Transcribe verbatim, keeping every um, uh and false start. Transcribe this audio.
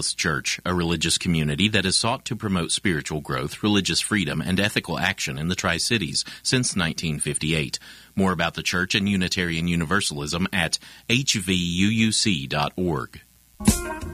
Universalist Church, a religious community that has sought to promote spiritual growth, religious freedom, and ethical action in the Tri-Cities since nineteen fifty-eight. More about the church and Unitarian Universalism at h v u u c dot org.